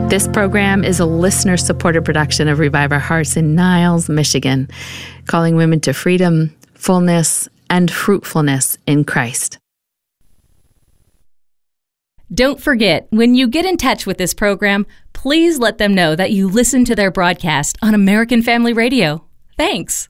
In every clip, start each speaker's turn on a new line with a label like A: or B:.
A: This program is a listener-supported production of Revive Our Hearts in Niles, Michigan, calling women to freedom, fullness, and fruitfulness in Christ.
B: Don't forget, when you get in touch with this program, please let them know that you listen to their broadcast on American Family Radio. Thanks.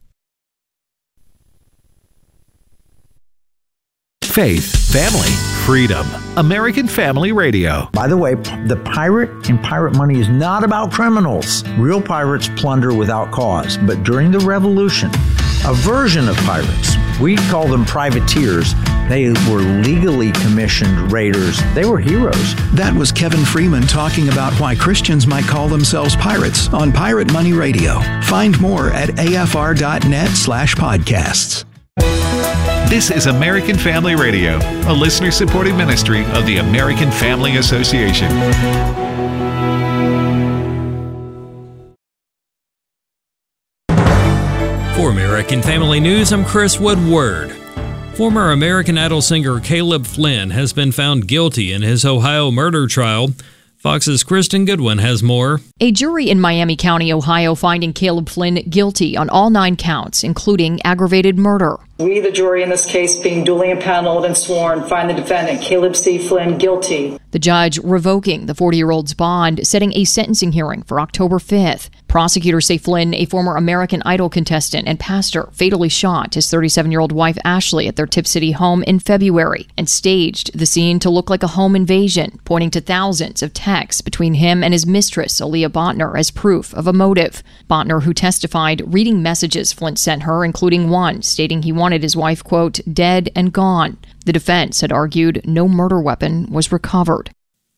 C: Faith, family, freedom. American Family Radio.
D: By the way, the pirate in Pirate Money is not about criminals. Real pirates plunder without cause. But during the Revolution, a version of pirates, we call them privateers, they were legally commissioned raiders. They were heroes.
E: That was Kevin Freeman talking about why Christians might call themselves pirates on Pirate Money Radio. Find more at afr.net/podcasts.
C: This is American Family Radio, a listener-supported ministry of the American Family Association.
F: For American Family News, I'm Chris Woodward. Former American Idol singer Caleb Flynn has been found guilty in his Ohio murder trial. Fox's Kristen Goodwin has more.
G: A jury in Miami County, Ohio, finding Caleb Flynn guilty on all 9 counts, including aggravated murder.
H: We, the jury in this case, being duly impaneled and sworn, find the defendant, Caleb C. Flynn, guilty.
G: The judge revoking the 40-year-old's bond, setting a sentencing hearing for October 5th. Prosecutors say Flynn, a former American Idol contestant and pastor, fatally shot his 37-year-old wife Ashley at their Tip City home in February and staged the scene to look like a home invasion, pointing to thousands of texts between him and his mistress, Aaliyah Botner, as proof of a motive. Botner, who testified, reading messages Flynn sent her, including one stating he wanted his wife, quote, dead and gone. The defense had argued no murder weapon was recovered.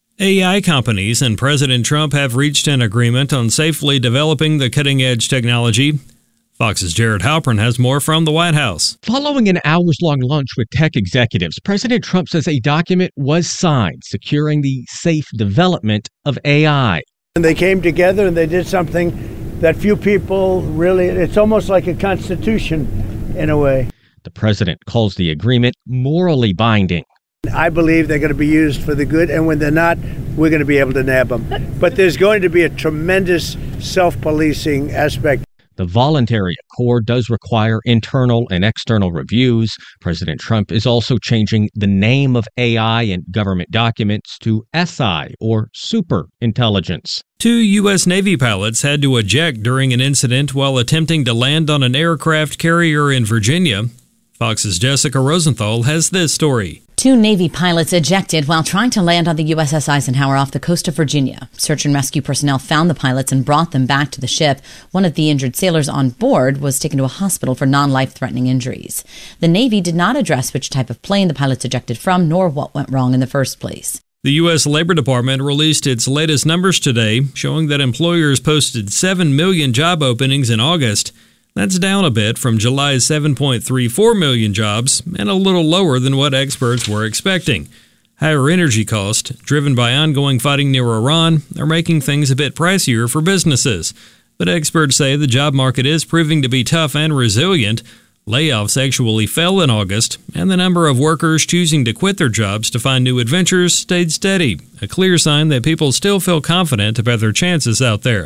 F: AI companies and President Trump have reached an agreement on safely developing the cutting-edge technology. Fox's Jared Halpern has more from the White House.
I: Following an hours-long lunch with tech executives, President Trump says a document was signed securing the safe development of AI.
J: And they came together and they did something that few people really, it's almost like a constitution in a way.
I: The president calls the agreement morally binding.
J: I believe they're going to be used for the good, and when they're not, we're going to be able to nab them. But there's going to be a tremendous self-policing aspect.
I: The voluntary accord does require internal and external reviews. President Trump is also changing the name of AI in government documents to SI, or super intelligence.
F: 2 U.S. Navy pilots had to eject during an incident while attempting to land on an aircraft carrier in Virginia. Fox's Jessica Rosenthal has this story.
K: 2 Navy pilots ejected while trying to land on the USS Eisenhower off the coast of Virginia. Search and rescue personnel found the pilots and brought them back to the ship. One of the injured sailors on board was taken to a hospital for non-life-threatening injuries. The Navy did not address which type of plane the pilots ejected from, nor what went wrong in the first place.
F: The U.S. Labor Department released its latest numbers today, showing that employers posted 7 million job openings in August. That's down a bit from July's 7.34 million jobs and a little lower than what experts were expecting. Higher energy costs, driven by ongoing fighting near Iran, are making things a bit pricier for businesses. But experts say the job market is proving to be tough and resilient. Layoffs actually fell in August, and the number of workers choosing to quit their jobs to find new adventures stayed steady, a clear sign that people still feel confident about their chances out there.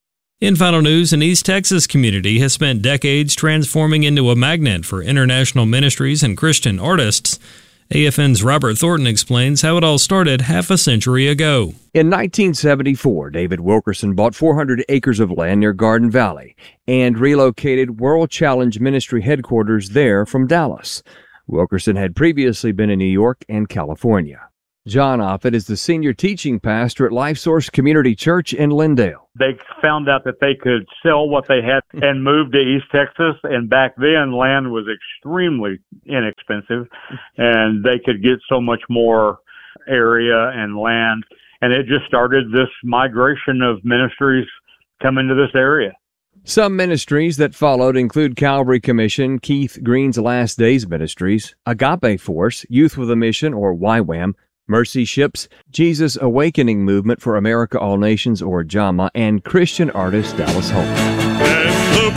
F: In final news, an East Texas community has spent decades transforming into a magnet for international ministries and Christian artists. AFN's Robert Thornton explains how it all started half a century ago.
L: In 1974, David Wilkerson bought 400 acres of land near Garden Valley and relocated World Challenge Ministry headquarters there from Dallas. Wilkerson had previously been in New York and California. John Offit is the senior teaching pastor at Life Source Community Church in Lindale.
M: They found out that they could sell what they had and move to East Texas, and back then land was extremely inexpensive, and they could get so much more area and land, and it just started this migration of ministries coming to this area.
L: Some ministries that followed include Calvary Commission, Keith Green's Last Days Ministries, Agape Force, Youth with a Mission, or YWAM, Mercy Ships, Jesus Awakening Movement for America All Nations, or JAMA, and Christian artist Dallas Hope.
N: And the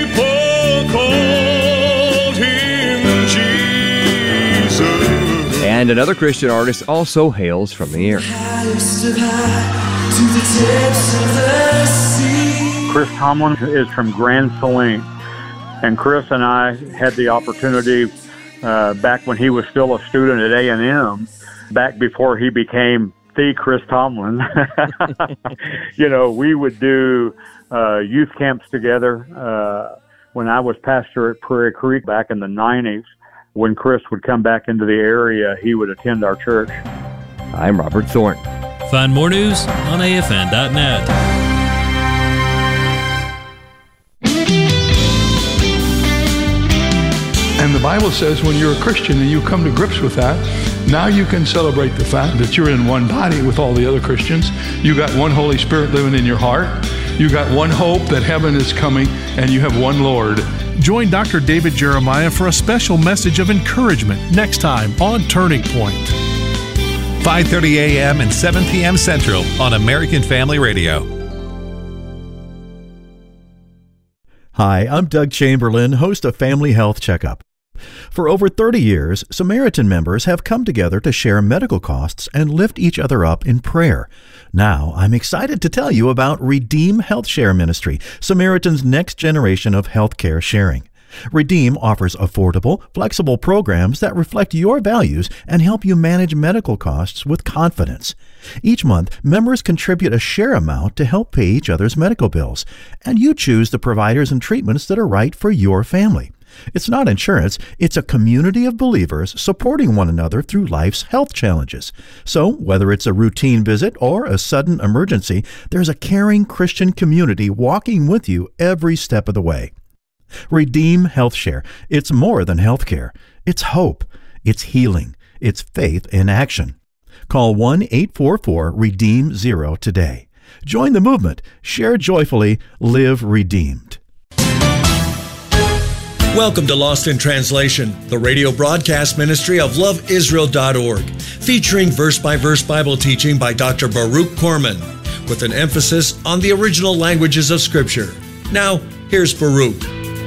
N: people called him Jesus.
L: And another Christian artist also hails from the area.
M: Chris Tomlin is from Grand Saline. And Chris and I had the opportunity back when he was still a student at A&M, back before he became the Chris Tomlin. We would do youth camps together. When I was pastor at Prairie Creek back in the 90s, when Chris would come back into the area, he would attend our church.
L: I'm Robert Thornton.
F: Find more news on AFN.net.
N: And the Bible says when you're a Christian and you come to grips with that, now you can celebrate the fact that you're in one body with all the other Christians. You got one Holy Spirit living in your heart. You got one hope that heaven is coming, and you have one Lord.
O: Join Dr. David Jeremiah for a special message of encouragement next time on Turning Point.
C: 5:30 a.m. and 7 p.m. Central on American Family Radio.
P: Hi, I'm Doug Chamberlain, host of Family Health Checkup. For over 30 years, Samaritan members have come together to share medical costs and lift each other up in prayer. Now, I'm excited to tell you about Redeem Health Share Ministry, Samaritan's next generation of healthcare sharing. Redeem offers affordable, flexible programs that reflect your values and help you manage medical costs with confidence. Each month, members contribute a share amount to help pay each other's medical bills, and you choose the providers and treatments that are right for your family. It's not insurance, it's a community of believers supporting one another through life's health challenges. So, whether it's a routine visit or a sudden emergency, there's a caring Christian community walking with you every step of the way. Redeem Health Share. It's more than healthcare. It's hope. It's healing. It's faith in action. Call 1-844-REDEEM-0 today. Join the movement. Share joyfully. Live redeemed.
Q: Welcome to Lost in Translation, the radio broadcast ministry of loveisrael.org, featuring verse-by-verse Bible teaching by Dr. Baruch Korman, with an emphasis on the original languages of Scripture. Now, here's Baruch.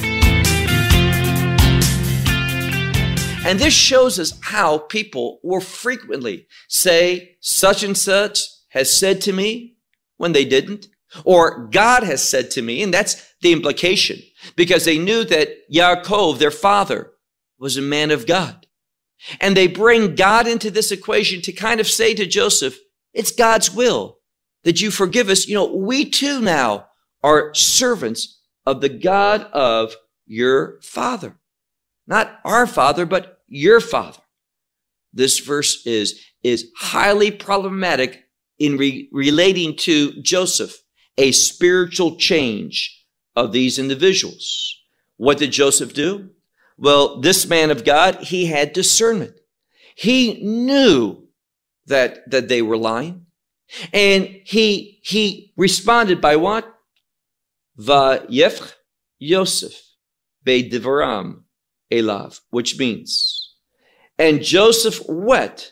R: And this shows us how people will frequently say, such and such has said to me when they didn't, or God has said to me, and that's the implication, because they knew that Yaakov, their father, was a man of God. And they bring God into this equation to kind of say to Joseph, it's God's will that you forgive us. We too now are servants of the God of your father. Not our father, but your father. This verse is highly problematic in relating to Joseph, a spiritual change of these individuals. What did Joseph do? Well, this man of God, he had discernment. He knew that they were lying. And he responded by what? Vayefch Yosef be'devaram elav, which means, and Joseph wept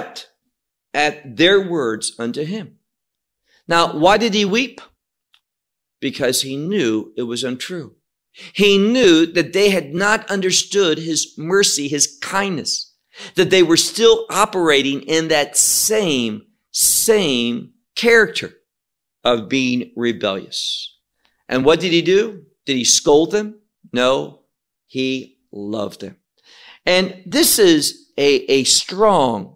R: at their words unto him. Now, why did he weep? Because he knew it was untrue. He knew that they had not understood his mercy, his kindness, that they were still operating in that same character of being rebellious. And what did he do? Did he scold them? No, he loved them. And this is a strong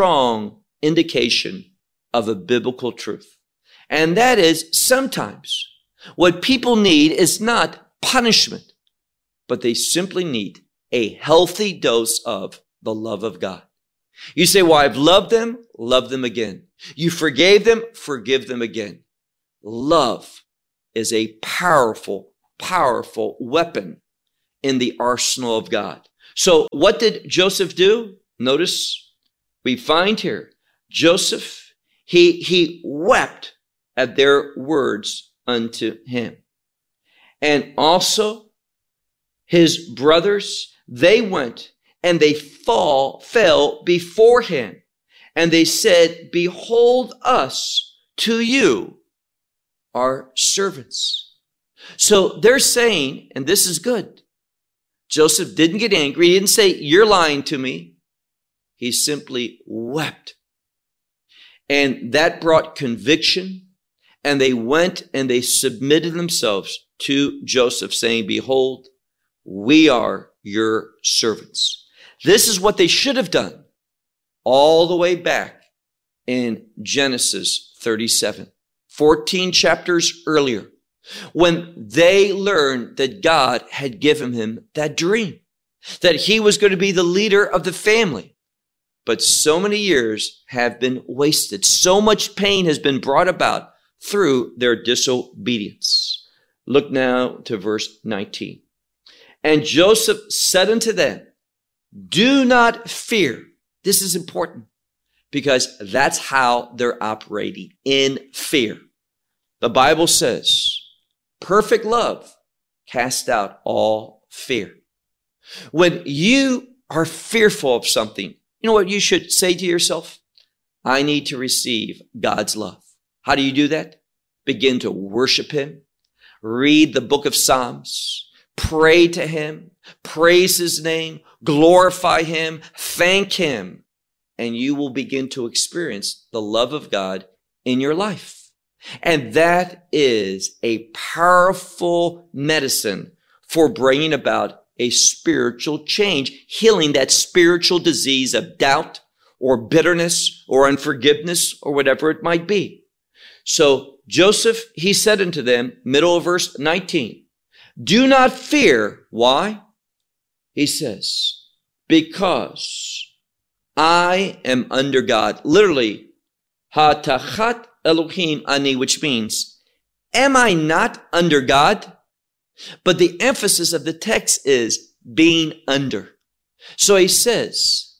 R: indication of a biblical truth. And that is, sometimes what people need is not punishment, but they simply need a healthy dose of the love of God. You say, well, I've loved them, love them again. You forgave them, forgive them again. Love is a powerful weapon in the arsenal of God. So what did Joseph do? Notice we find here, Joseph, he wept at their words unto him. And also his brothers, they went and they fell before him. And they said, behold us to you, our servants. So they're saying, and this is good, Joseph didn't get angry. He didn't say, you're lying to me. He simply wept. And that brought conviction. And they went and they submitted themselves to Joseph, saying, behold, we are your servants. This is what they should have done all the way back in Genesis 37, 14 chapters earlier, when they learned that God had given him that dream, that he was going to be the leader of the family. But so many years have been wasted. So much pain has been brought about through their disobedience. Look now to verse 19. And Joseph said unto them, do not fear. This is important because that's how they're operating, in fear. The Bible says, perfect love casts out all fear. When you are fearful of something, you know what you should say to yourself? I need to receive God's love. How do you do that? Begin to worship him. Read the book of Psalms. Pray to him. Praise his name. Glorify him. Thank him. And you will begin to experience the love of God in your life. And that is a powerful medicine for bringing about a spiritual change, healing that spiritual disease of doubt or bitterness or unforgiveness or whatever it might be. So Joseph, he said unto them, middle of verse 19, do not fear. Why? He says, because I am under God. Literally, ha-tachat Elohim ani, which means, am I not under God? But the emphasis of the text is being under. So he says,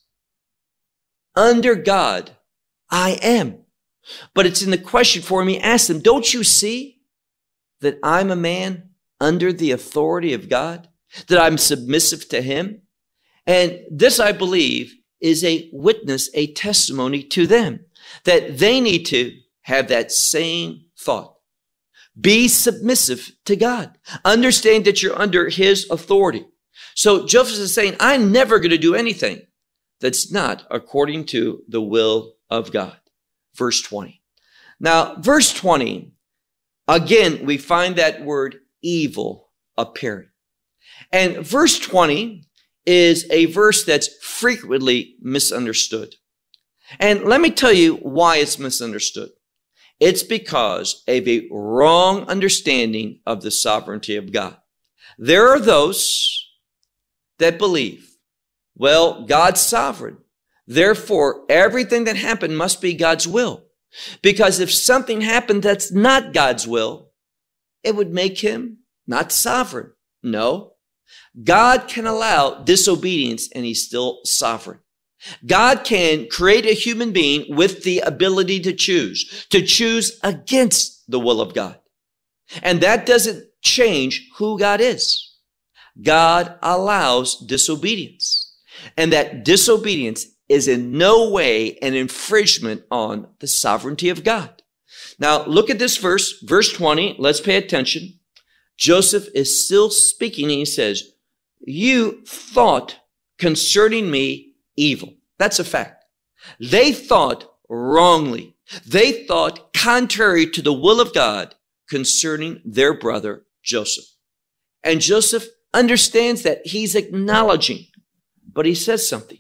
R: under God, I am. But it's in the question for me, ask them, don't you see that I'm a man under the authority of God? That I'm submissive to him? And this, I believe, is a witness, a testimony to them, that they need to have that same thought. Be submissive to God. Understand that you're under his authority. So Joseph is saying, I'm never going to do anything that's not according to the will of God. Verse 20. Now, verse 20, again, we find that word evil appearing. And verse 20 is a verse that's frequently misunderstood. And let me tell you why it's misunderstood. It's because of a wrong understanding of the sovereignty of God. There are those that believe, well, God's sovereign. Therefore, everything that happened must be God's will. Because if something happened that's not God's will, it would make him not sovereign. No. God can allow disobedience and he's still sovereign. God can create a human being with the ability to choose against the will of God. And that doesn't change who God is. God allows disobedience. And that disobedience is in no way an infringement on the sovereignty of God. Now, look at this verse, verse 20. Let's pay attention. Joseph is still speaking and he says, you thought concerning me evil. That's a fact. They thought wrongly. They thought contrary to the will of God concerning their brother Joseph. And Joseph understands that. He's acknowledging, but he says something.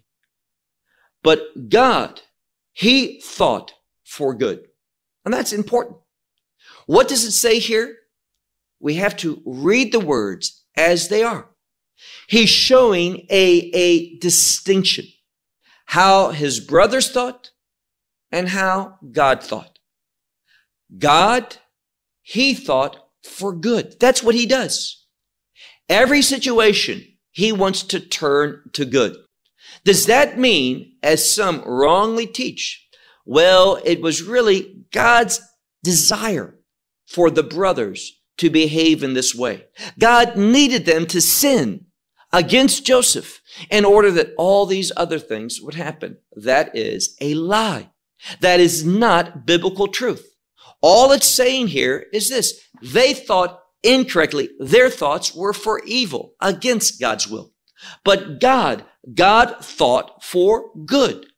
R: But God, he thought for good. And that's important. What does it say here? We have to read the words as they are. He's showing a distinction. How his brothers thought and how God thought. God, he thought for good. That's what he does. Every situation, he wants to turn to good. Does that mean, as some wrongly teach, well, it was really God's desire for the brothers to behave in this way? God needed them to sin against Joseph in order that all these other things would happen. That is a lie. That is not biblical truth. All it's saying here is this. They thought incorrectly. Their thoughts were for evil, against God's will. But God thought for good.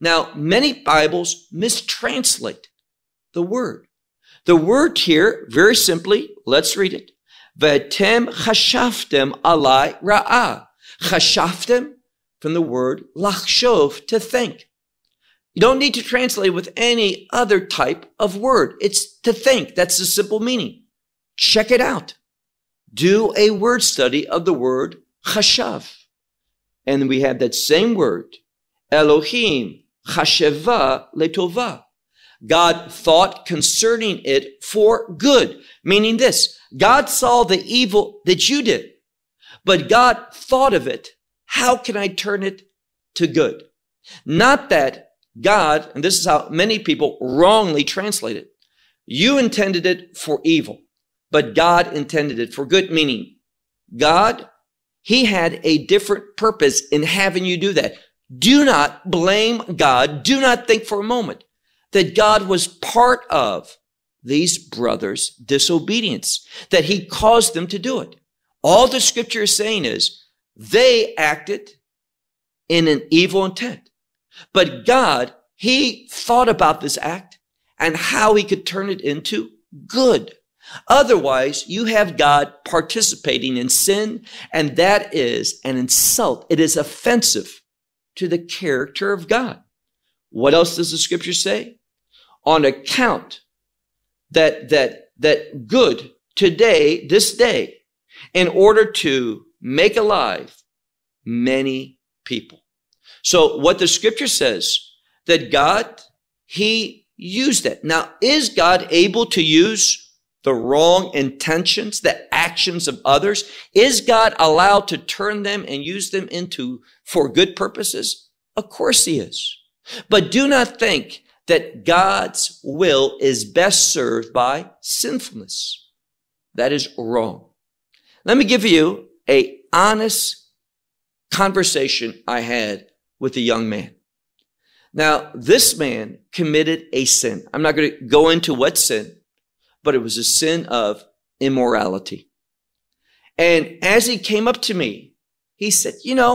R: Now, many Bibles mistranslate the word. The word here, very simply, let's read it. V'etem chashaftem alai ra'ah. Chashaftem, from the word lachshov, to think. You don't need to translate with any other type of word. It's to think. That's the simple meaning. Check it out. Do a word study of the word chashav. And we have that same word, Elohim chasheva letova. God thought concerning it for good, meaning this: God saw the evil that you did, but God thought of it. How can I turn it to good? Not that God, and this is how many people wrongly translate it, you intended it for evil, but God intended it for good, meaning God, He had a different purpose in having you do that. Do not blame God. Do not think for a moment that God was part of these brothers' disobedience, that He caused them to do it. All the scripture is saying is they acted in an evil intent. But God, He thought about this act and how He could turn it into good. Otherwise, you have God participating in sin, and that is an insult. It is offensive to the character of God. What else does the scripture say? On account that good today, this day, in order to make alive many people. So what the scripture says, that God, He used it. Now, is God able to use the wrong intentions, the actions of others? Is God allowed to turn them and use them for good purposes? Of course He is. But do not think that God's will is best served by sinfulness. That is wrong. Let me give you an honest conversation I had with a young man. Now, this man committed a sin. I'm not going to go into what sin, but it was a sin of immorality. And as he came up to me, he said,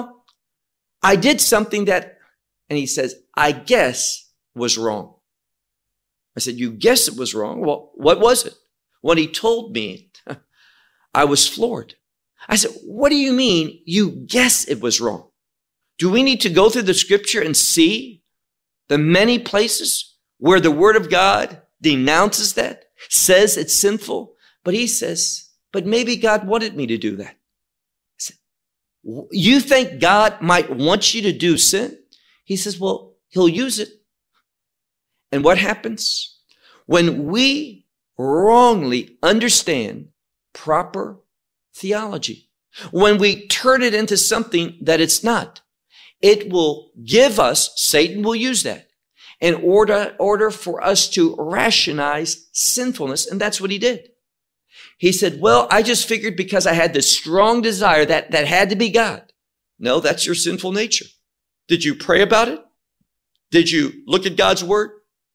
R: I did something that, and he says, I guess was wrong. I said, you guess it was wrong? Well, what was it? When he told me, I was floored. I said, what do you mean you guess it was wrong? Do we need to go through the scripture and see the many places where the word of God denounces that, says it's sinful? But he says, but maybe God wanted me to do that. I said, you think God might want you to do sin? He says, well, He'll use it. And what happens? When we wrongly understand proper theology, when we turn it into something that it's not, it will give us, Satan will use that in order for us to rationalize sinfulness. And that's what he did. He said, well, I just figured because I had this strong desire that had to be God. No, that's your sinful nature. Did you pray about it? Did you look at God's word?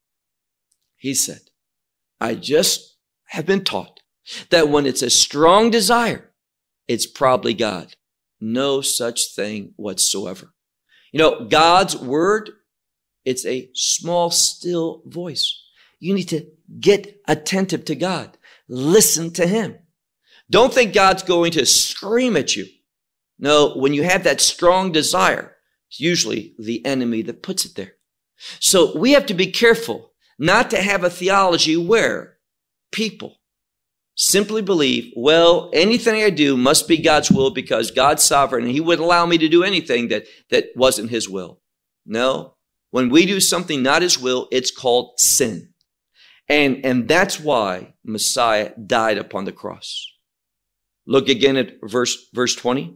R: He said, I just have been taught that when it's a strong desire, it's probably God. No such thing whatsoever. God's word, it's a small, still voice. You need to get attentive to God. Listen to Him. Don't think God's going to scream at you. No, when you have that strong desire, it's usually the enemy that puts it there. So we have to be careful not to have a theology where people simply believe, well, anything I do must be God's will because God's sovereign and He wouldn't allow me to do anything that wasn't His will. No, when we do something not His will, it's called sin. And that's why Messiah died upon the cross. Look again at verse 20.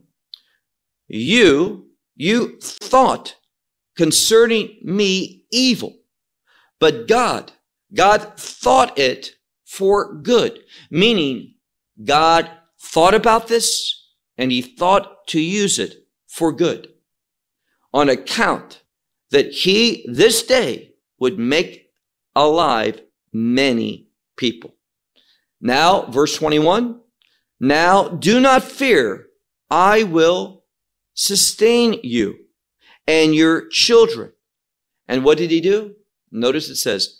R: You thought concerning me evil, but God thought it for good, meaning God thought about this and He thought to use it for good on account that He this day would make alive many people. Now, verse 21, now do not fear, I will sustain you and your children And what did he do? Notice it says,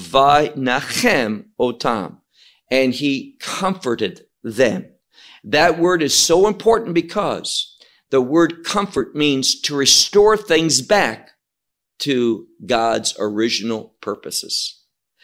R: Vaynachem otam, and he comforted them. That word is so important because the word comfort means to restore things back to God's original purposes.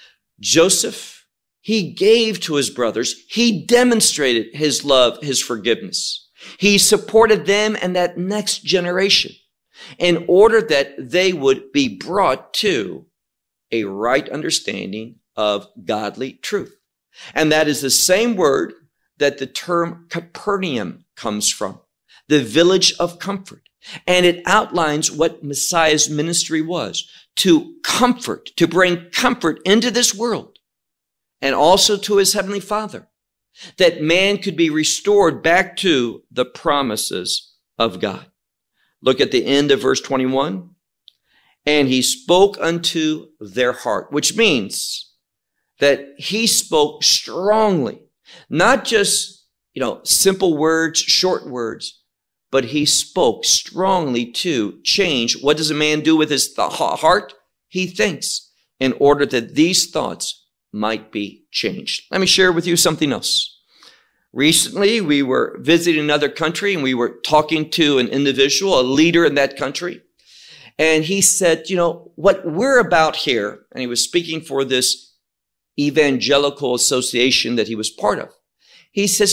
R: Joseph, he gave to his brothers. He demonstrated his love, his forgiveness. He supported them and that next generation in order that they would be brought to a right understanding of godly truth. And that is the same word that the term Capernaum comes from, the village of comfort. And it outlines what Messiah's ministry was, to comfort, to bring comfort into this world and also to his heavenly Father, that man could be restored back to the promises of God. Look at the end of verse 21. And he spoke unto their heart, which means that he spoke strongly, not just, simple words, short words, but he spoke strongly to change. What does a man do with his heart? He thinks in order that these thoughts might be changed. Let me share with you something else. Recently, we were visiting another country and we were talking to an individual, a leader in that country. And he said, what we're about here, and he was speaking for this evangelical association that he was part of. He says,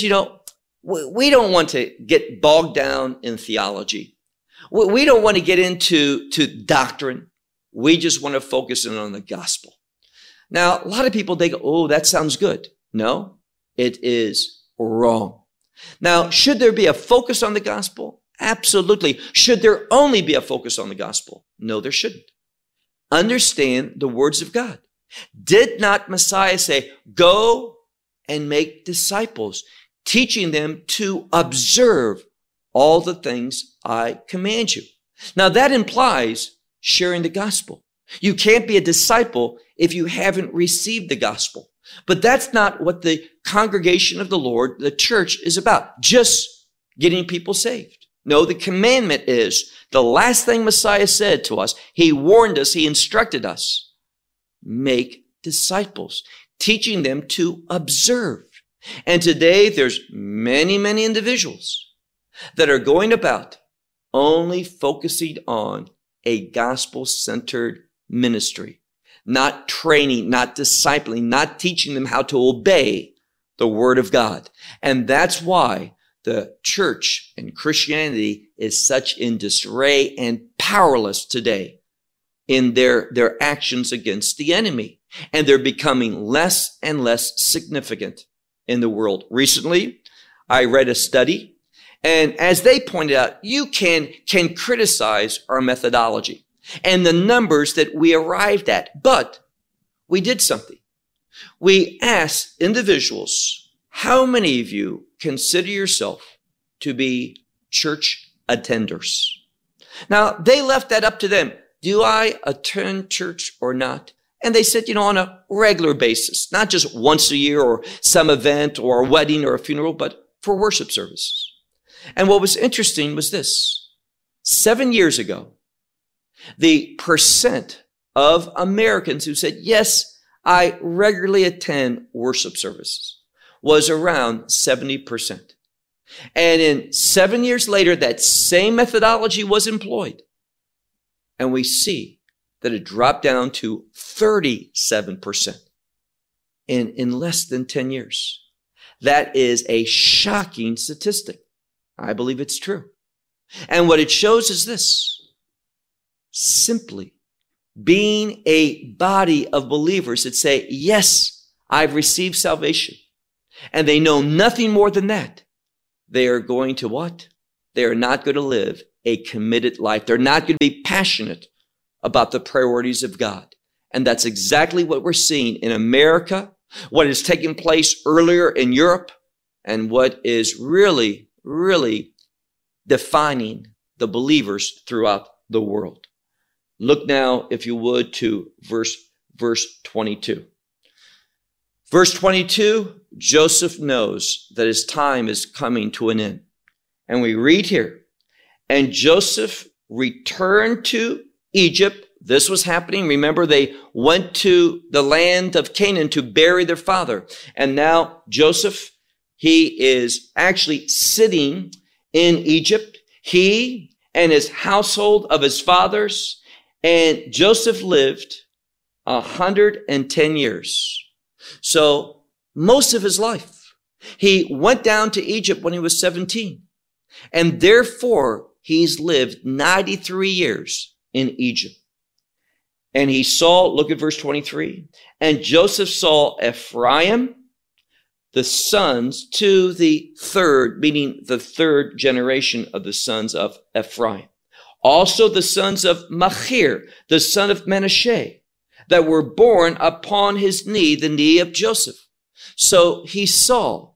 R: we don't want to get bogged down in theology. We don't want to get into doctrine. We just want to focus in on the gospel. Now, a lot of people, they go, oh, that sounds good. No, it is wrong. Now, should there be a focus on the gospel? Absolutely. Should there only be a focus on the gospel? No, there shouldn't. Understand the words of God. Did not Messiah say, go and make disciples, teaching them to observe all the things I command you? Now that implies sharing the gospel. You can't be a disciple if you haven't received the gospel. But that's not what the congregation of the Lord, the church, is about, just getting people saved. No, the commandment is the last thing Messiah said to us. He warned us, he instructed us, make disciples, teaching them to observe. And today there's many, many individuals that are going about only focusing on a gospel-centered ministry, not training, not discipling, not teaching them how to obey the word of God. And that's why the church and Christianity is such in disarray and powerless today in their actions against the enemy. And they're becoming less and less significant in the world. Recently, I read a study, and as they pointed out, you can criticize our methodology and the numbers that we arrived at, but we did something. We asked individuals, how many of you consider yourself to be church attenders? Now, they left that up to them. Do I attend church or not? And they said, on a regular basis, not just once a year or some event or a wedding or a funeral, but for worship services. And what was interesting was this. 7 years ago, the percent of Americans who said, yes, I regularly attend worship services was around 70%. And in 7 years later, that same methodology was employed. And we see that it dropped down to 37% in less than 10 years. That is a shocking statistic. I believe it's true. And what it shows is this: simply being a body of believers that say, yes, I've received salvation. And they know nothing more than that. They are going to what? They are not going to live a committed life. They're not going to be passionate about the priorities of God. And that's exactly what we're seeing in America, what is taking place earlier in Europe, and what is really, really defining the believers throughout the world. Look now, if you would, to verse 22. Verse 22, Joseph knows that his time is coming to an end. And we read here, and Joseph returned to Egypt, this was happening. Remember, they went to the land of Canaan to bury their father. And now Joseph, he is actually sitting in Egypt. He and his household of his fathers. And Joseph lived 110 years. So most of his life, he went down to Egypt when he was 17. And therefore, he's lived 93 years in Egypt. And he saw, look at verse 23, and Joseph saw Ephraim, the sons to the third, meaning the third generation of the sons of Ephraim. Also the sons of Machir, the son of Manasseh, that were born upon his knee, the knee of Joseph. So he saw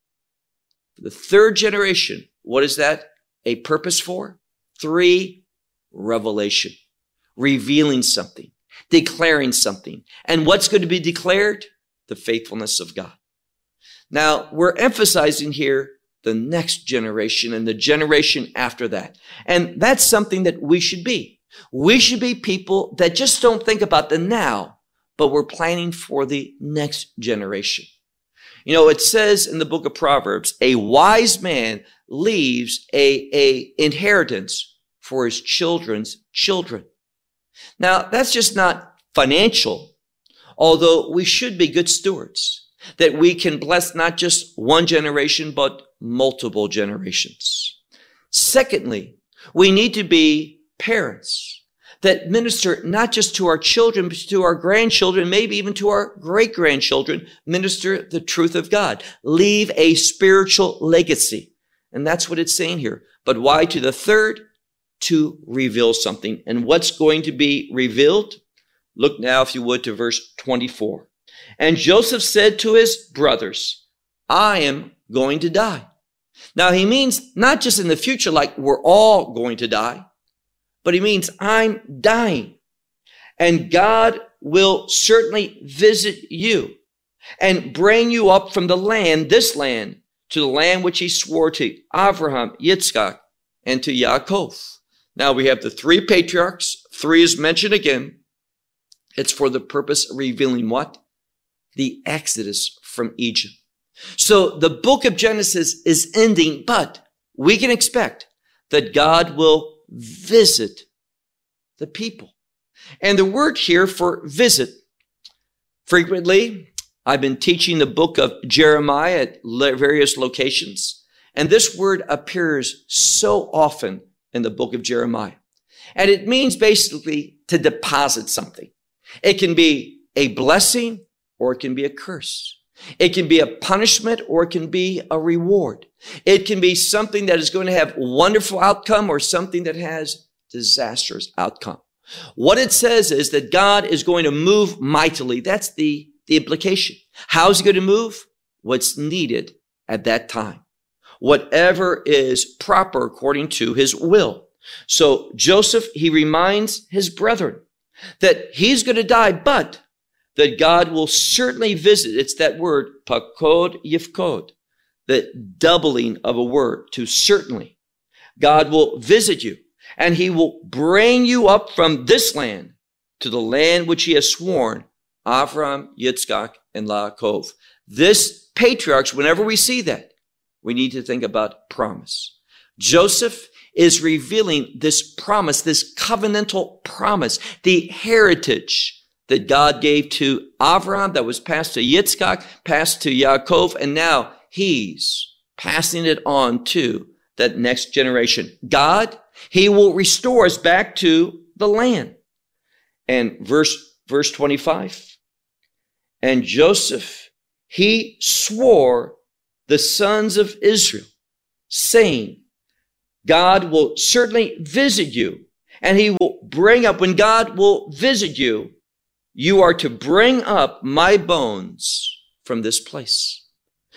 R: the third generation. What is that a purpose for? 3, revelation, revealing something, declaring something. And what's going to be declared? The faithfulness of God. Now, we're emphasizing here the next generation and the generation after that. And that's something that we should be. We should be people that just don't think about the now, but we're planning for the next generation. You know, it says in the book of Proverbs, a wise man leaves a inheritance for his children's children. Now, that's just not financial, although we should be good stewards, that we can bless not just one generation, but multiple generations. Secondly, we need to be parents that minister not just to our children, but to our grandchildren, maybe even to our great-grandchildren, minister the truth of God. Leave a spiritual legacy. And that's what it's saying here. But why to the third? To reveal something. And what's going to be revealed? Look now, if you would, to verse 24. And Joseph said to his brothers, I am going to die. Now, he means not just in the future, like we're all going to die, but he means I'm dying. And God will certainly visit you and bring you up from the land, this land, to the land which he swore to Abraham, Yitzchak, and to Yaakov. Now we have the 3 patriarchs. 3 is mentioned again. It's for the purpose of revealing what? The Exodus from Egypt. So the book of Genesis is ending, but we can expect that God will visit the people. And the word here for visit, frequently, I've been teaching the book of Jeremiah at various locations, and this word appears so often in the book of Jeremiah. And it means basically to deposit something. It can be a blessing or it can be a curse. It can be a punishment or it can be a reward. It can be something that is going to have wonderful outcome or something that has disastrous outcome. What it says is that God is going to move mightily. That's the implication. How is he going to move? What's needed at that time. Whatever is proper according to his will. So Joseph, he reminds his brethren that he's going to die, but that God will certainly visit. It's that word, pakod yifkod, the doubling of a word to certainly. God will visit you, and he will bring you up from this land to the land which he has sworn, Avram, Yitzchak, and Yaakov. This patriarchs, whenever we see that, we need to think about promise. Joseph is revealing this promise, this covenantal promise, the heritage that God gave to Abraham, that was passed to Yitzchak, passed to Yaakov, and now he's passing it on to that next generation. God, he will restore us back to the land. And verse 25, and Joseph, he swore the sons of Israel, saying, God will certainly visit you, and he will bring up, when God will visit you, you are to bring up my bones from this place.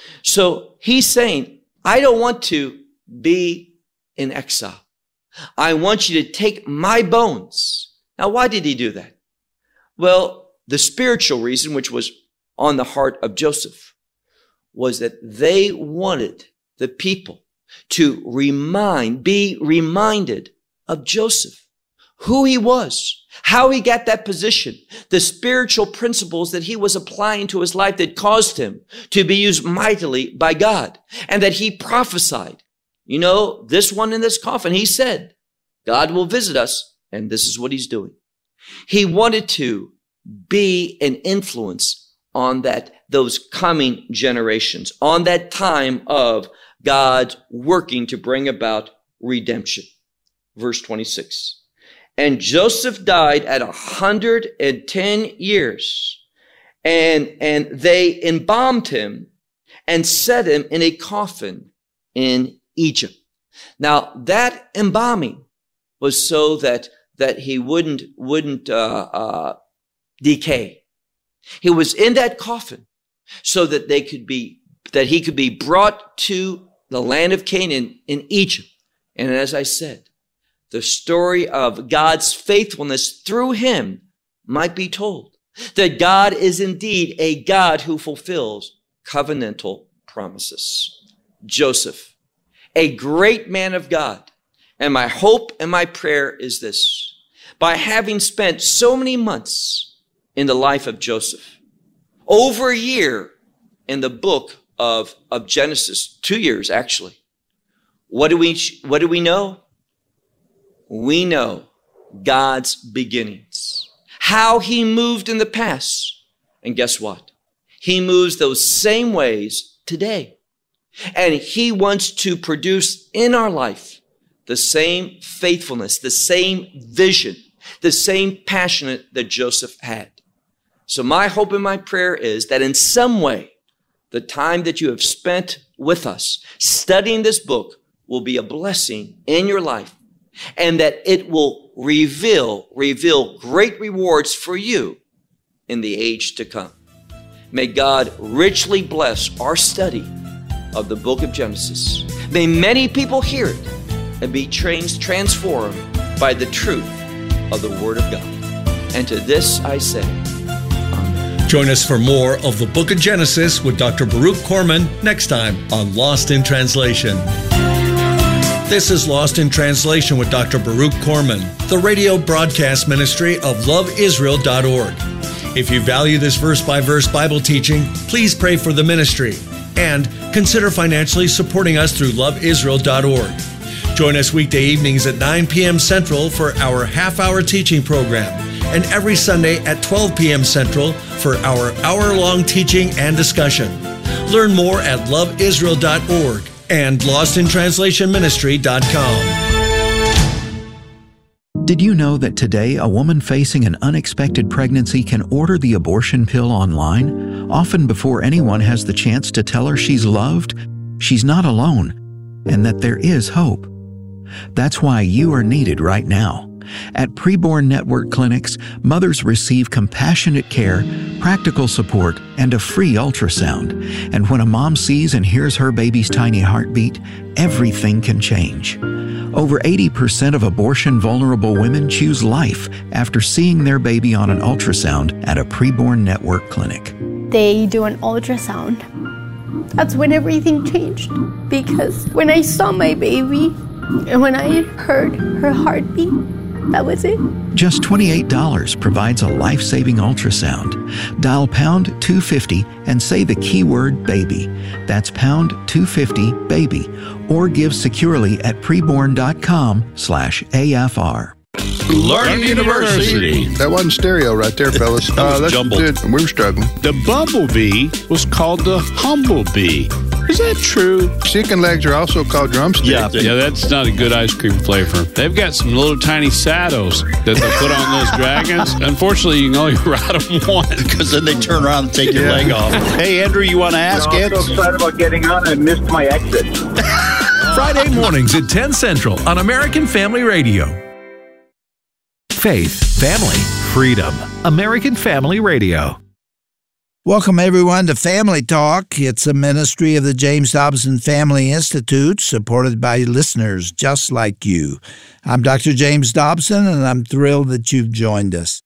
R: So he's saying, I don't want to be in exile. I want you to take my bones. Now, why did he do that? Well, the spiritual reason, which was on the heart of Joseph, was that they wanted the people to be reminded of Joseph. who he was, how he got that position, the spiritual principles that he was applying to his life that caused him to be used mightily by God, and that he prophesied. You know, this one in this coffin, he said, God will visit us, and this is what he's doing. He wanted to be an influence on those coming generations, on that time of God working to bring about redemption. Verse 26. And Joseph died at 110 years, and they embalmed him and set him in a coffin in Egypt. Now, that embalming was so that he wouldn't decay. He was in that coffin so that he could be brought to the land of Canaan in Egypt. And as I said, the story of God's faithfulness through him might be told. That God is indeed a God who fulfills covenantal promises. Joseph, a great man of God. And my hope and my prayer is this. By having spent so many months in the life of Joseph, over a year in the book of Genesis, 2 years actually, what do we know? We know God's beginnings, how he moved in the past. And guess what? He moves those same ways today. And he wants to produce in our life the same faithfulness, the same vision, the same passion that Joseph had. So my hope and my prayer is that in some way, the time that you have spent with us studying this book will be a blessing in your life, and that it will reveal great rewards for you in the age to come. May God richly bless our study of the book of Genesis. May many people hear it and be transformed by the truth of the Word of God. And to this I say, Amen.
Q: Join us for more of the book of Genesis with Dr. Baruch Corman next time on Lost in Translation. This is Lost in Translation with Dr. Baruch Corman, the radio broadcast ministry of loveisrael.org. If you value this verse-by-verse Bible teaching, please pray for the ministry and consider financially supporting us through loveisrael.org. Join us weekday evenings at 9 p.m. Central for our half-hour teaching program, and every Sunday at 12 p.m. Central for our hour-long teaching and discussion. Learn more at loveisrael.org. and lostintranslationministry.com.
E: Did you know that today a woman facing an unexpected pregnancy can order the abortion pill online, often before anyone has the chance to tell her she's loved, she's not alone, and that there is hope? That's why you are needed right now. At Preborn Network clinics, mothers receive compassionate care, practical support, and a free ultrasound. And when a mom sees and hears her baby's tiny heartbeat, everything can change. Over 80% of abortion-vulnerable women choose life after seeing their baby on an ultrasound at a Preborn Network clinic.
S: They do an ultrasound. That's when everything changed. Because when I saw my baby and when I heard her heartbeat, that was it.
E: Just $28 provides a life-saving ultrasound. Dial pound 250 and say the keyword baby. That's pound 250 baby. Or give securely at preborn.com/AFR.
T: Learning University.
U: That wasn't stereo right there, fellas.
T: That's jumbled.
U: We were struggling.
T: The bumblebee was called the humblebee. Is that true?
U: Chicken legs are also called drumsticks.
T: Yeah, that's not a good ice cream flavor. They've got some little tiny saddles that they put on those dragons. Unfortunately, you can only ride them once.
V: Because then they turn around and take your leg off. Hey, Andrew, you want to ask it?
W: I'm so excited about getting on. I missed my exit.
X: Friday mornings at 10 Central on American Family Radio. Faith, family, freedom. American Family Radio.
Y: Welcome, everyone, to Family Talk. It's a ministry of the James Dobson Family Institute, supported by listeners just like you. I'm Dr. James Dobson, and I'm thrilled that you've joined us.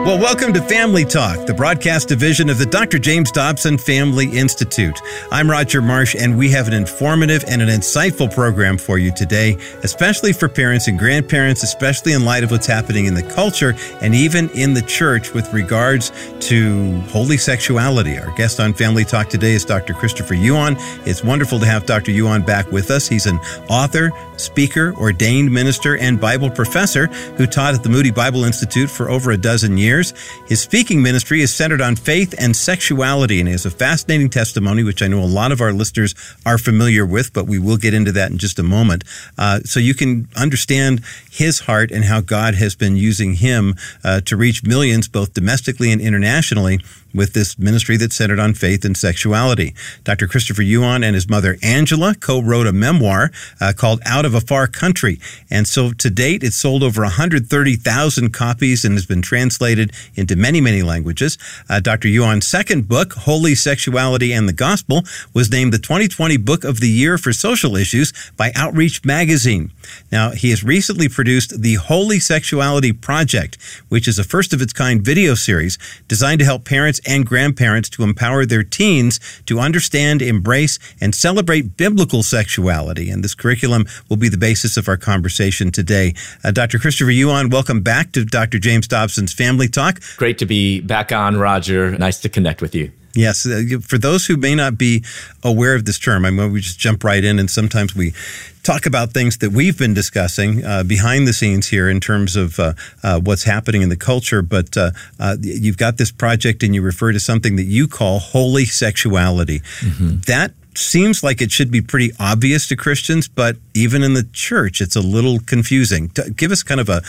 A: Well, welcome to Family Talk, the broadcast division of the Dr. James Dobson Family Institute. I'm Roger Marsh, and we have an informative and an insightful program for you today, especially for parents and grandparents, especially in light of what's happening in the culture and even in the church with regards to holy sexuality. Our guest on Family Talk today is Dr. Christopher Yuan. It's wonderful to have Dr. Yuan back with us. He's an author, speaker, ordained minister, and Bible professor who taught at the Moody Bible Institute for over a dozen years. His speaking ministry is centered on faith and sexuality, and he has a fascinating testimony, which I know a lot of our listeners are familiar with, but we will get into that in just a moment. So you can understand his heart and how God has been using him to reach millions, both domestically and internationally, with this ministry that's centered on faith and sexuality. Dr. Christopher Yuan and his mother Angela co-wrote a memoir called Out of a Far Country. And so to date, it's sold over 130,000 copies and has been translated into many, many languages. Dr. Yuan's second book, Holy Sexuality and the Gospel, was named the 2020 Book of the Year for Social Issues by Outreach Magazine. Now, he has recently produced the Holy Sexuality Project, which is a first-of-its-kind video series designed to help parents and grandparents to empower their teens to understand, embrace, and celebrate biblical sexuality. And this curriculum will be the basis of our conversation today. Dr. Christopher Yuan, welcome back to Dr. James Dobson's Family Talk.
B: Great to be back on, Roger. Nice to connect with you.
A: Yes. For those who may not be aware of this term, I mean, we just jump right in, and sometimes we talk about things that we've been discussing behind the scenes here in terms of what's happening in the culture. But you've got this project, and you refer to something that you call holy sexuality. Mm-hmm. That seems like it should be pretty obvious to Christians, but even in the church, it's a little confusing. Give us kind of a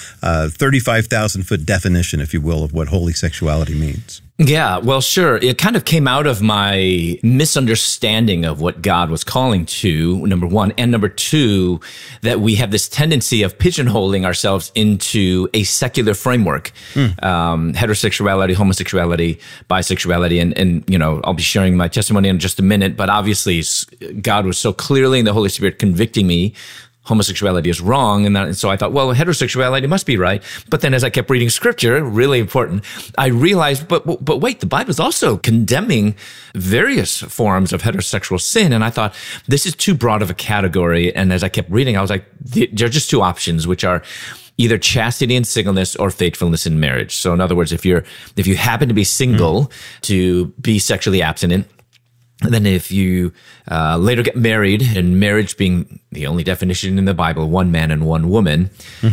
A: 35,000-foot definition, if you will, of what holy sexuality means.
B: Yeah, well, sure. It kind of came out of my misunderstanding of what God was calling to, number one, and number two, that we have this tendency of pigeonholing ourselves into a secular framework, heterosexuality, homosexuality, bisexuality, and you know, I'll be sharing my testimony in just a minute, but obviously God was so clearly in the Holy Spirit convicting me homosexuality is wrong. And so I thought, well, heterosexuality must be right. But then as I kept reading scripture, really important, I realized, but wait, the Bible is also condemning various forms of heterosexual sin. And I thought, this is too broad of a category. And as I kept reading, I was like, there are just two options, which are either chastity and singleness or faithfulness in marriage. So in other words, if you happen to be single, to be sexually abstinent. And then if you later get married, and marriage being the only definition in the Bible, one man and one woman,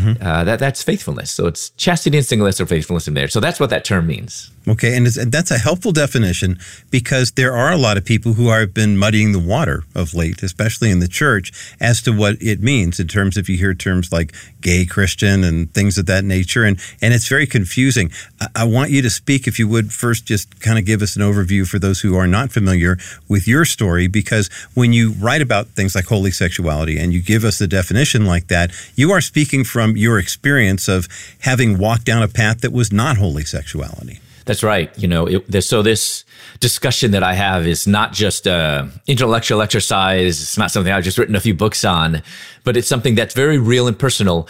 B: that's faithfulness. So it's chastity and singleness or faithfulness in marriage. So that's what that term means.
A: Okay, and that's a helpful definition, because there are a lot of people who have been muddying the water of late, especially in the church, as to what it means in terms of, you hear terms like gay Christian and things of that nature, and it's very confusing. I want you to speak, if you would, first just kind of give us an overview for those who are not familiar with your story, because when you write about things like holy sexuality and you give us the definition like that, you are speaking from your experience of having walked down a path that was not holy sexuality.
B: That's right. You know, so this discussion that I have is not just intellectual exercise. It's not something I've just written a few books on, but it's something that's very real and personal.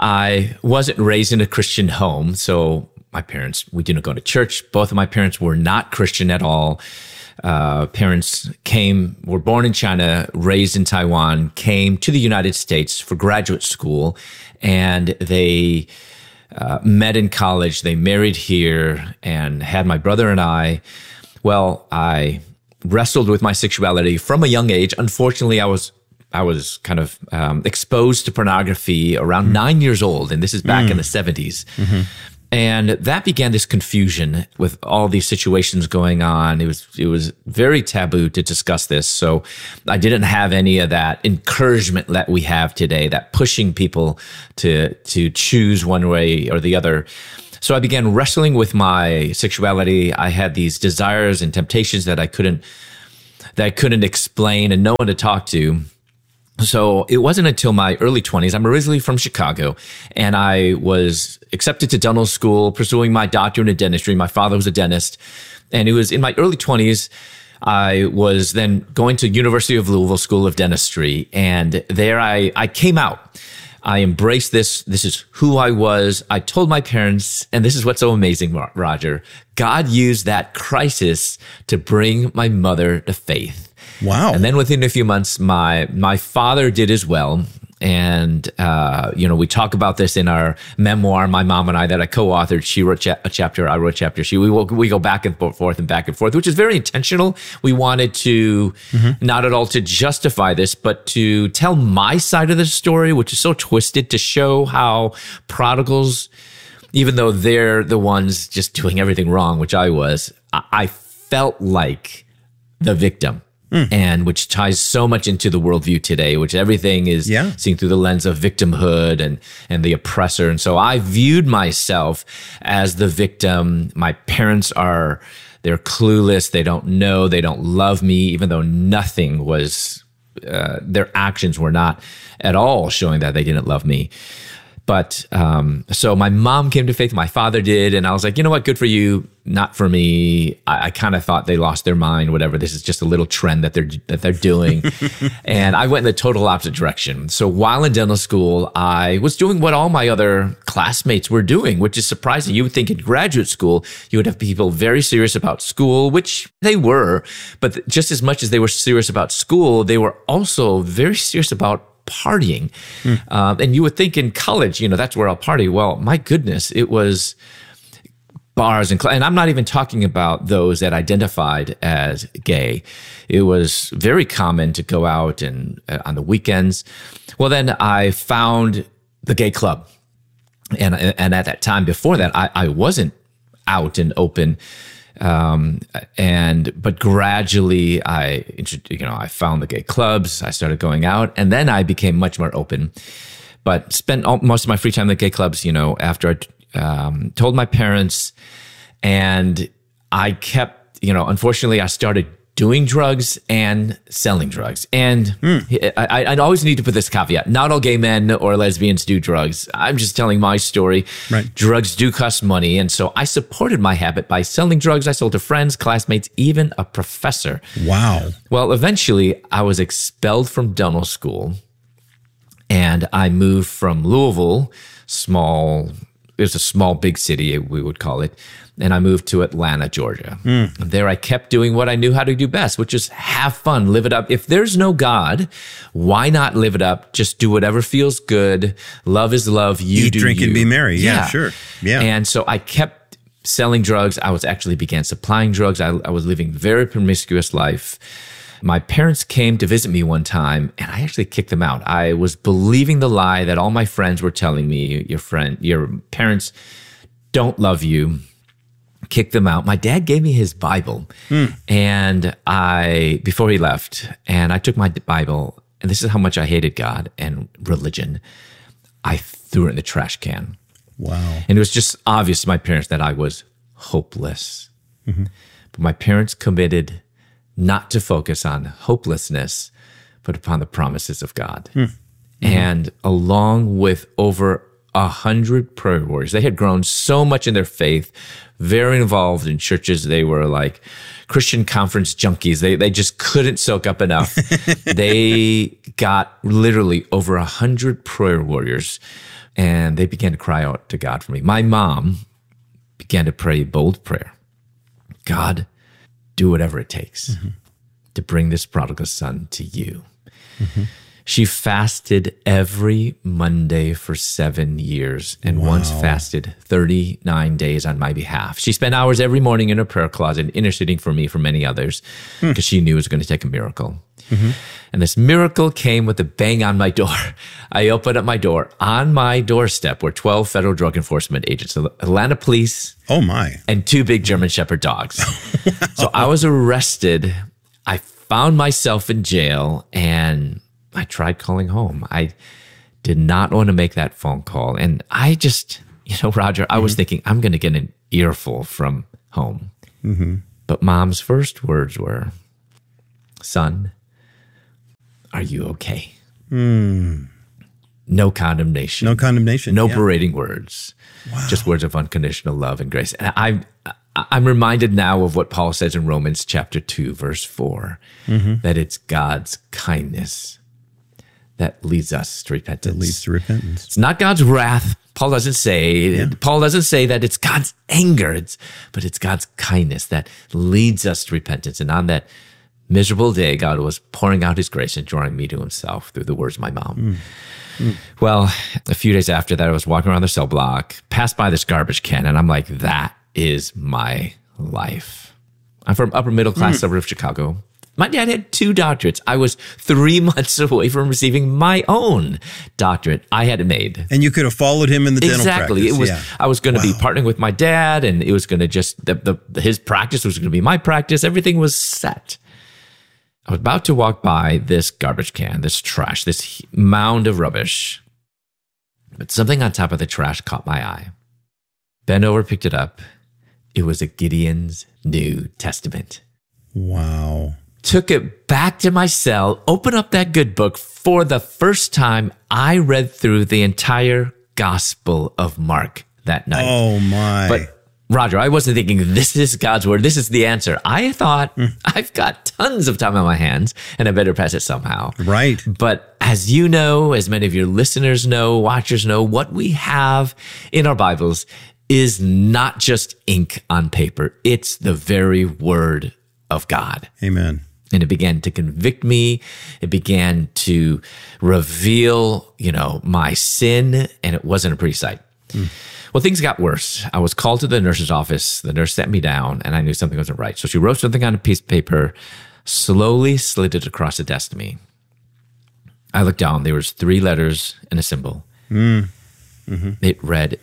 B: I wasn't raised in a Christian home. So we didn't go to church. Both of my parents were not Christian at all. Parents were born in China, raised in Taiwan, came to the United States for graduate school, and they met in college. They married here and had my brother and I. Well, I wrestled with my sexuality from a young age. Unfortunately, I was kind of exposed to pornography around 9 years old, and this is back in the 70s. Mm-hmm. And that began this confusion with all these situations going on. It was very taboo to discuss this. So I didn't have any of that encouragement that we have today, that pushing people to choose one way or the other. So I began wrestling with my sexuality. I had these desires and temptations that I couldn't explain and no one to talk to. So it wasn't until my early 20s. I'm originally from Chicago, and I was accepted to dental school, pursuing my doctorate in dentistry. My father was a dentist, and it was in my early 20s. I was then going to University of Louisville School of Dentistry, and there I came out. I embraced this. This is who I was. I told my parents, and this is what's so amazing, Roger. God used that crisis to bring my mother to faith.
A: Wow.
B: And then within a few months, my father did as well. And, we talk about this in our memoir, my mom and I, that I co-authored. She wrote a chapter, I wrote a chapter. We go back and forth and back and forth, which is very intentional. We wanted to, not at all to justify this, but to tell my side of the story, which is so twisted, to show how prodigals, even though they're the ones just doing everything wrong, which I was, I felt like the victim. And which ties so much into the worldview today, which everything is seen through the lens of victimhood and the oppressor. And so I viewed myself as the victim. My parents they're clueless. They don't know. They don't love me, even though nothing was, their actions were not at all showing that they didn't love me. But so my mom came to faith, my father did, and I was like, you know what, good for you, not for me. I kind of thought they lost their mind, whatever. This is just a little trend that they're doing. And I went in the total opposite direction. So while in dental school, I was doing what all my other classmates were doing, which is surprising. You would think in graduate school, you would have people very serious about school, which they were, but just as much as they were serious about school, they were also very serious about partying. And you would think in college, that's where I'll party. Well, my goodness, it was bars and I'm not even talking about those that identified as gay. It was very common to go out and on the weekends. Well, then I found the gay club. And at that time before that, I wasn't out and open. But gradually I found the gay clubs, I started going out, and then I became much more open, but spent most of my free time in the gay clubs, after I, told my parents, and I kept, unfortunately I started doing drugs and selling drugs. And I always need to put this caveat. Not all gay men or lesbians do drugs. I'm just telling my story.
A: Right.
B: Drugs do cost money. And so I supported my habit by selling drugs. I sold to friends, classmates, even a professor.
A: Wow.
B: Well, eventually I was expelled from dental school and I moved from Louisville, it was a small, big city, we would call it. And I moved to Atlanta, Georgia. There I kept doing what I knew how to do best, which is have fun, live it up. If there's no God, why not live it up? Just do whatever feels good. Love is love. You
A: Eat,
B: do
A: drink,
B: you.
A: and be merry. Yeah, sure. Yeah.
B: And so I kept selling drugs. I began supplying drugs. I was living a very promiscuous life. My parents came to visit me one time, and I actually kicked them out. I was believing the lie that all my friends were telling me, your parents don't love you. Kicked them out. My dad gave me his Bible, and before he left, and I took my Bible, and this is how much I hated God and religion. I threw it in the trash can.
A: Wow.
B: And it was just obvious to my parents that I was hopeless. But my parents committed not to focus on hopelessness, but upon the promises of God. And along with over 100 prayer warriors, they had grown so much in their faith, very involved in churches. They were like Christian conference junkies. They just couldn't soak up enough. They got literally over 100 prayer warriors, and they began to cry out to God for me. My mom began to pray a bold prayer. God, do whatever it takes to bring this prodigal son to you. She fasted every Monday for 7 years and once fasted 39 days on my behalf. She spent hours every morning in her prayer closet interceding for me, for many others, because she knew it was going to take a miracle. And this miracle came with a bang on my door. I opened up my door. On my doorstep were 12 federal drug enforcement agents, Atlanta police.
A: Oh my.
B: And 2 big German Shepherd dogs. So I was arrested. I found myself in jail, and I tried calling home. I did not want to make that phone call. And I just, Roger, I was thinking, I'm going to get an earful from home. But Mom's first words were, son, are you okay? No condemnation.
A: No condemnation.
B: No berating words. Wow. Just words of unconditional love and grace. And I'm reminded now of what Paul says in Romans chapter 2, verse 4, that it's God's kindness that leads us to repentance.
A: That leads to repentance.
B: It's not God's wrath. Paul doesn't say that it's God's anger, but it's God's kindness that leads us to repentance. And on that miserable day, God was pouring out his grace and drawing me to himself through the words of my mom. Well, a few days after that, I was walking around the cell block, passed by this garbage can, and I'm like, that is my life. I'm from upper middle class suburb of Chicago. My dad had 2 doctorates. I was 3 months away from receiving my own doctorate. I had it made.
A: And you could have followed him in the dental practice.
B: Exactly. I was going to be partnering with my dad, and it was going to just, his practice was going to be my practice. Everything was set. I was about to walk by this garbage can, this trash, this mound of rubbish. But something on top of the trash caught my eye. Bent over, picked it up. It was a Gideon's New Testament.
A: Wow.
B: Took it back to my cell, opened up that good book. For the first time, I read through the entire Gospel of Mark that night.
A: Oh, my.
B: But Roger, I wasn't thinking, this is God's word. This is the answer. I thought, I've got tons of time on my hands and I better pass it somehow.
A: Right.
B: But as you know, as many of your listeners know, watchers know, what we have in our Bibles is not just ink on paper. It's the very word of God.
A: Amen.
B: And it began to convict me. It began to reveal, my sin, and it wasn't a pretty sight. Well, things got worse. I was called to the nurse's office. The nurse sat me down, and I knew something wasn't right. So she wrote something on a piece of paper, slowly slid it across the desk to me. I looked down. There was 3 letters and a symbol. It read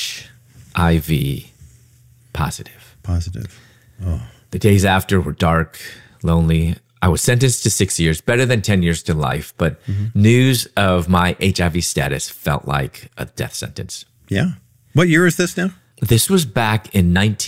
B: HIV positive.
A: Positive. Oh.
B: The days after were dark, lonely. I was sentenced to 6 years, better than 10 years to life, but news of my HIV status felt like a death sentence.
A: Yeah. What year is this now?
B: This was back in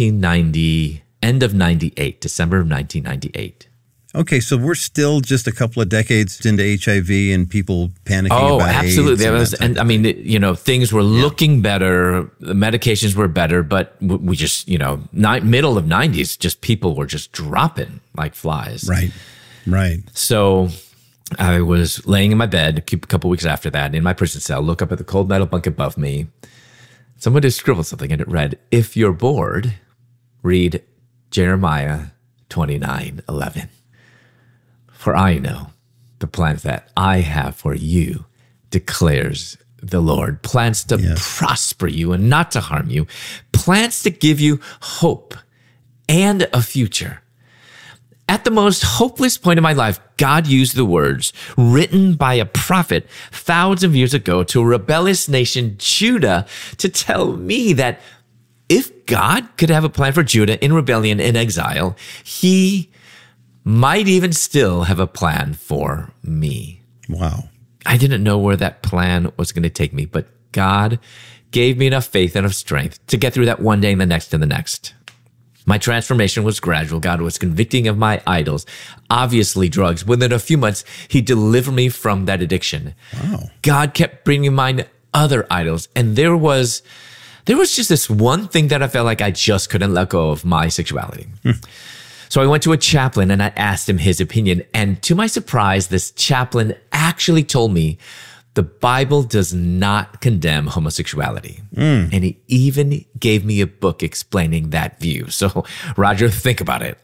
B: 1990, end of 98, December of 1998.
A: Okay, so we're still just a couple of decades into HIV and people panicking about
B: absolutely.
A: AIDS.
B: Things were looking better. The medications were better, but we just, middle of 90s, just people were just dropping like flies.
A: Right.
B: So I was laying in my bed a couple weeks after that in my prison cell, look up at the cold metal bunk above me. Someone had scribbled something and it read, if you're bored, read Jeremiah 29:11. For I know the plans that I have for you, declares the Lord. Plans to prosper you and not to harm you. Plans to give you hope and a future. At the most hopeless point in my life, God used the words written by a prophet thousands of years ago to a rebellious nation, Judah, to tell me that if God could have a plan for Judah in rebellion in exile, he might even still have a plan for me.
A: Wow.
B: I didn't know where that plan was going to take me, but God gave me enough faith and enough strength to get through that one day and the next and the next. My transformation was gradual. God was convicting of my idols, obviously drugs. Within a few months, he delivered me from that addiction.
A: Wow.
B: God kept bringing to mind other idols. And there was just this one thing that I felt like I just couldn't let go of, my sexuality. So I went to a chaplain and I asked him his opinion. And to my surprise, this chaplain actually told me the Bible does not condemn homosexuality. And he even gave me a book explaining that view. So, Roger, think about it.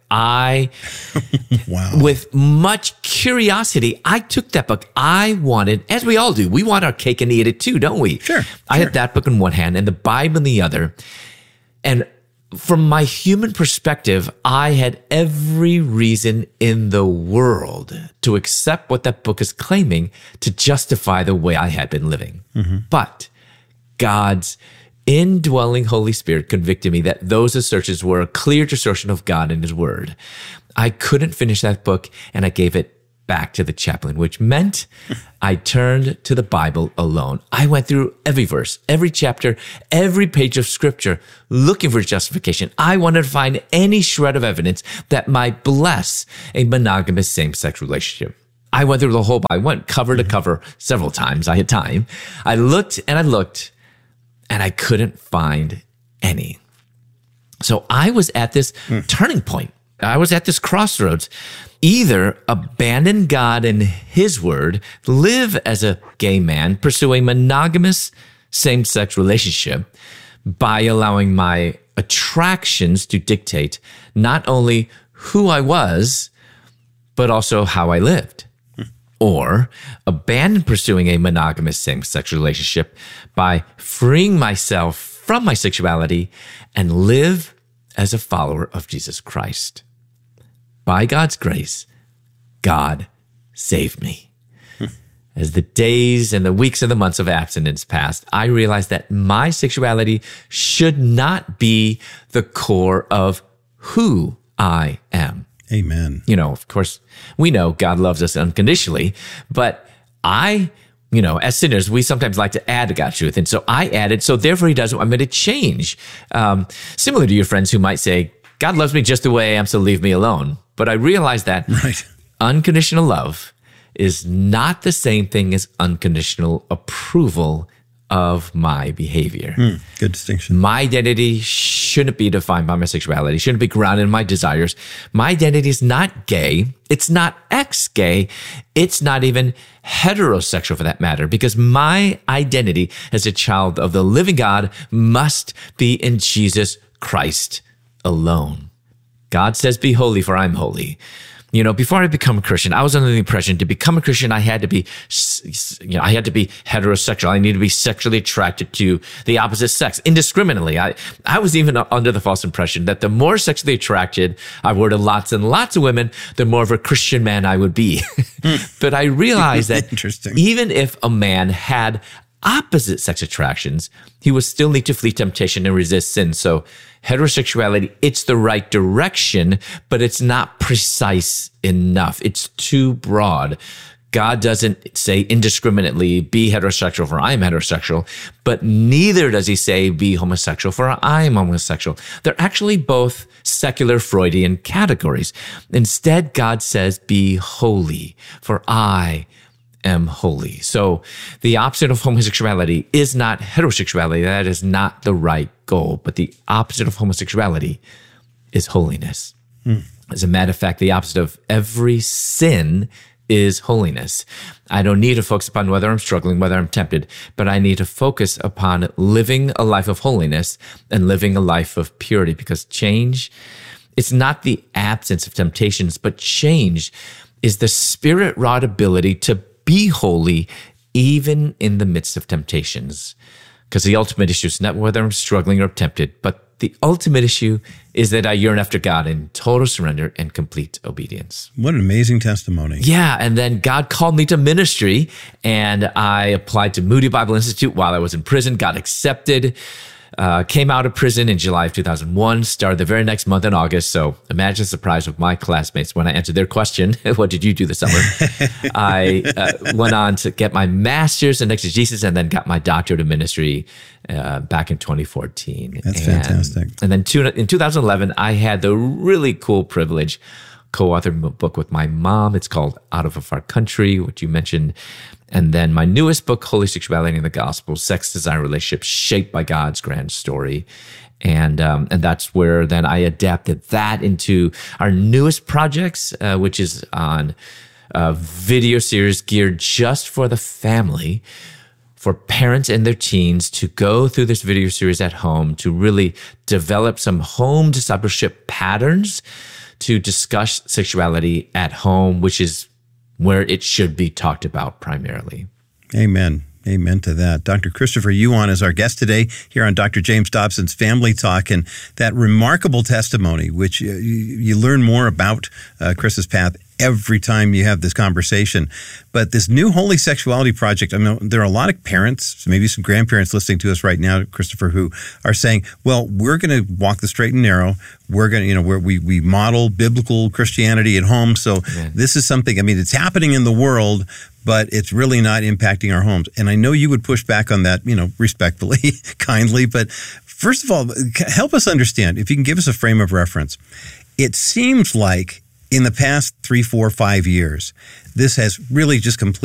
B: With much curiosity, I took that book. I wanted, as we all do, we want our cake and eat it too, don't we?
A: Sure.
B: I had that book in one hand and the Bible in the other. And from my human perspective, I had every reason in the world to accept what that book is claiming to justify the way I had been living. But God's indwelling Holy Spirit convicted me that those assertions were a clear distortion of God and his word. I couldn't finish that book and I gave it back to the chaplain, which meant I turned to the Bible alone. I went through every verse, every chapter, every page of scripture, looking for justification. I wanted to find any shred of evidence that might bless a monogamous same-sex relationship. I went through the whole Bible. I went cover to cover several times. I had time. I looked and I couldn't find any. So I was at this turning point. I was at this crossroads. Either abandon God and his word, live as a gay man, pursue a monogamous same-sex relationship by allowing my attractions to dictate not only who I was, but also how I lived. Or abandon pursuing a monogamous same-sex relationship by freeing myself from my sexuality and live as a follower of Jesus Christ. By God's grace, God saved me. As the days and the weeks and the months of abstinence passed, I realized that my sexuality should not be the core of who I am.
A: Amen.
B: Of course, we know God loves us unconditionally, but as sinners, we sometimes like to add to God's truth. And so I added, so therefore he doesn't want me to change. Similar to your friends who might say, God loves me just the way I am, so leave me alone. But I realized that unconditional love is not the same thing as unconditional approval of my behavior.
A: Good distinction.
B: My identity shouldn't be defined by my sexuality, shouldn't be grounded in my desires. My identity is not gay. It's not ex-gay. It's not even heterosexual for that matter, because my identity as a child of the living God must be in Jesus Christ alone. God says, be holy for I'm holy. Before I become a Christian, I was under the impression to become a Christian, I had to be heterosexual. I needed to be sexually attracted to the opposite sex indiscriminately. I was even under the false impression that the more sexually attracted I were to lots and lots of women, the more of a Christian man I would be. But I realized that even if a man had opposite sex attractions, he would still need to flee temptation and resist sin. So heterosexuality, it's the right direction, but it's not precise enough. It's too broad. God doesn't say indiscriminately, be heterosexual for I am heterosexual, but neither does he say be homosexual for I am homosexual. They're actually both secular Freudian categories. Instead, God says be holy for I am holy. So the opposite of homosexuality is not heterosexuality. That is not the right goal. But the opposite of homosexuality is holiness. As a matter of fact, the opposite of every sin is holiness. I don't need to focus upon whether I'm struggling, whether I'm tempted, but I need to focus upon living a life of holiness and living a life of purity, because change, it's not the absence of temptations, but change is the spirit-wrought ability to be holy even in the midst of temptations. Because the ultimate issue is not whether I'm struggling or tempted, but the ultimate issue is that I yearn after God in total surrender and complete obedience.
A: What an amazing testimony.
B: Yeah, and then God called me to ministry, and I applied to Moody Bible Institute while I was in prison, got accepted, came out of prison in July of 2001, started the very next month in August. So imagine the surprise of my classmates when I answered their question, what did you do this summer? I went on to get my master's in exegesis and then got my doctorate in ministry back in 2014.
A: That's fantastic.
B: And then in 2011, I had the really cool privilege co-authored a book with my mom. It's called Out of a Far Country, which you mentioned. And then my newest book, Holy Sexuality in the Gospel, Sex, Desire, Relationships Shaped by God's Grand Story. And that's where then I adapted that into our newest projects, which is on a video series geared just for the family, for parents and their teens to go through this video series at home, to really develop some home discipleship patterns, to discuss sexuality at home, which is where it should be talked about primarily.
A: Amen. Amen to that. Dr. Christopher Yuan is our guest today here on Dr. James Dobson's Family Talk, and that remarkable testimony, which you learn more about Chris's path every time you have this conversation. But this new Holy Sexuality Project, I mean, there are a lot of parents, maybe some grandparents listening to us right now, Christopher, who are saying, well, we're going to walk the straight and narrow. We're going to, we model biblical Christianity at home. So this is something, I mean, it's happening in the world, but it's really not impacting our homes. And I know you would push back on that, respectfully, kindly. But first of all, help us understand, if you can give us a frame of reference. It seems like in the past 3, 4, 5 years, this has really just completely